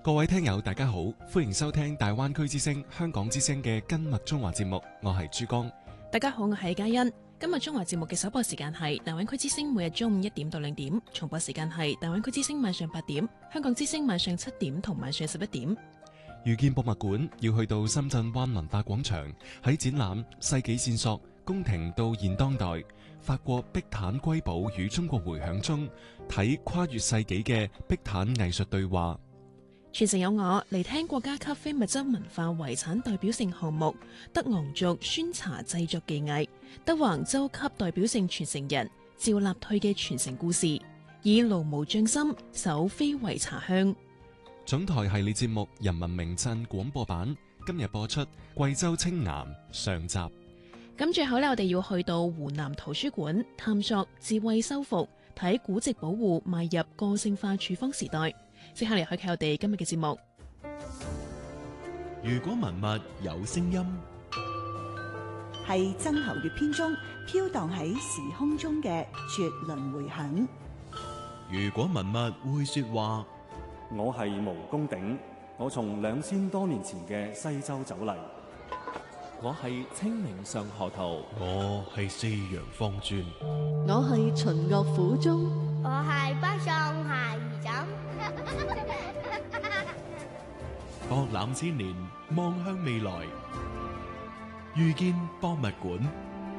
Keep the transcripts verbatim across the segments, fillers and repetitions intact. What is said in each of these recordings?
各位聽友大家好，歡迎收聽大灣區之聲香港之聲嘅今日中華節目，我係珠江。 大家好，我係嘉欣。今日中華節目嘅首播時間係大灣區之聲，每日中午一點到兩點，重播時間係大灣區之聲晚上八點，香港之聲晚上七點同晚上十一點。 遇見博物館要去到深圳灣文化廣場，喺展覽世紀線索宮廷到現當代，法國碧坦瑰寶與中國回響中睇跨越世紀嘅碧坦藝術對話。 全城有我嚟聽國家級非物質文化遺產代表性項目德昂族酸茶製作技藝，德橫州級代表性傳承人趙立退嘅傳承故事，以爐模匠心手非遺茶香。 總台系列節目《人民名鎮》廣播版今日播出貴州青岩上集。 咁最後呢，我哋要去到湖南圖書館探索智慧修復，睇古籍保護邁入個性化處方時代。即刻嚟開啟我哋今日嘅節目。 如果文物有聲音， 係曾侯乙編中飄蕩喺時空中嘅絕倫迴響。 如果文物會說話， 我係毛公鼎，我從兩千多年前嘅西周走嚟。 我係清明上河圖， 我係四陽方磚， 我係秦樂府中， 我係北上下二枕。 博覽千年，望向未來，遇見博物館。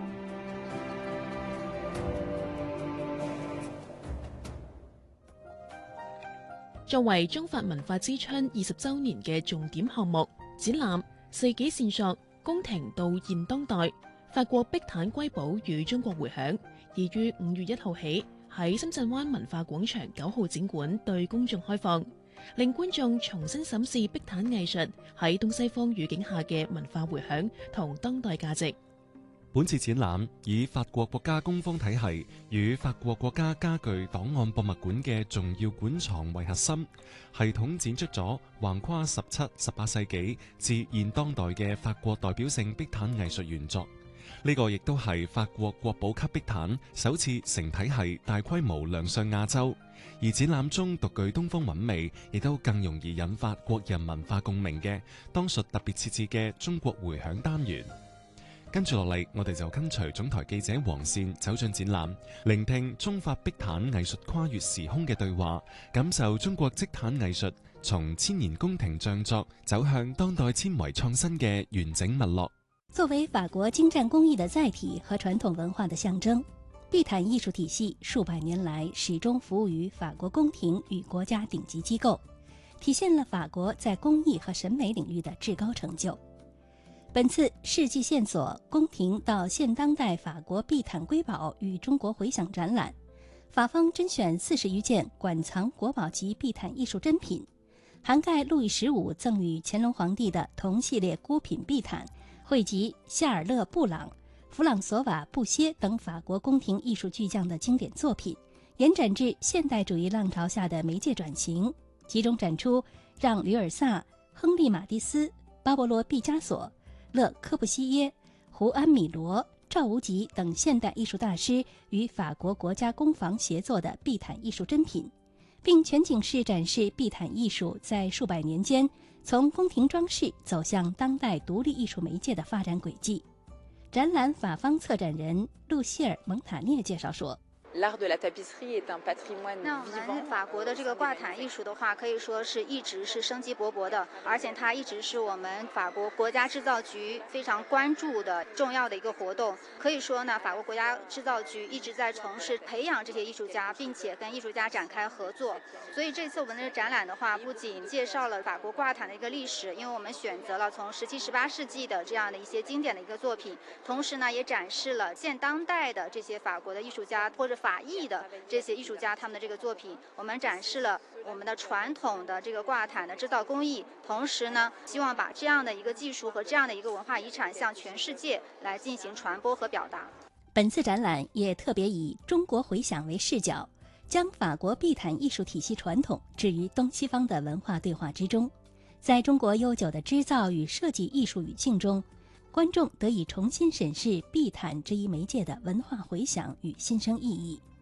作為中法文化之春二十週年嘅重點項目，展覽世紀線索宮廷到現當代，法國碧坦瑰寶與中國回響，已於五月一號起喺深圳灣文化廣場九號展館對公眾開放，令觀眾重新審視碧坦藝術喺東西方語境下嘅文化回響同當代價值。 本次展覽以法國國家公方體系與法國國家家具檔案博物館嘅重要館藏為核心，系統展出咗橫跨十七、十八世紀至現當代嘅法國代表性碧坦藝術原作。呢、這個亦都係法國國寶級碧坦首次成體系大規模亮相亞洲，而展覽中獨具東方韻味，亦都更容易引發國人文化共鳴嘅當屬特別設置嘅中國回響單元。跟住落嚟，我哋就跟隨總台記者黃倩走進展覽，聆聽中法碧坦藝術跨越時空嘅對話，感受中國積坦藝術從千年宮廷匠作走向當代纖維創新嘅完整脈絡。 作為法國精湛工藝的載體和傳統文化的象徵，碧坦藝術體系數百年來始終服務於法國宮廷與國家頂級機構，體現了法國在工藝和審美領域的至高成就。本次世紀線索宮廷到現當代法國碧坦瑰寶與中國回響展覽，法方甄選四十餘件館藏國寶級碧坦藝術珍品，涵蓋路易十五贈予乾隆皇帝的同系列孤品碧坦，匯集夏爾勒·布朗、弗朗索瓦·布歇等法國宮廷藝術巨匠的經典作品，延展至現代主義浪潮下的媒介轉型，集中展出讓·呂爾薩、亨利·馬蒂斯、巴勃羅·畢加索、勒科布西耶、胡安·米羅、趙無極等現代藝術大師與法國國家工坊協作的碧坦藝術珍品，並全景式展示碧坦藝術在數百年間從宮廷裝飾走向當代獨立藝術媒介的發展軌跡。展覽法方策展人露西爾·蒙塔涅介紹說， 那我們法國的這個掛毯藝術的話，可以說是一直是生機勃勃的，而且它一直是我們法國國家製造局非常關注的重要的一個活動。可以說呢，法國國家製造局一直在從事培養這些藝術家，並且跟藝術家展開合作。所以這次我們的展覽的話，不僅介紹了法國掛毯的一個歷史，因為我們選擇了從十七、十八世紀的這樣的一些經典的一個作品，同時呢，也展示了現當代的這些法國的藝術家或者法藝的這些藝術家他們的這個作品，我們展示了我們的傳統的這個掛毯的製造工藝，同時呢，希望把這樣的一個技術和這樣的一個文化遺產向全世界來進行傳播和表達。 本次展覽也特別以中國回響為視角，將法國碧毯藝術體系傳統置於東西方的文化對話之中，在中國悠久的織造與設計藝術語境中，觀眾得以重新審視碧毯這一媒介的文化回響與新生意義。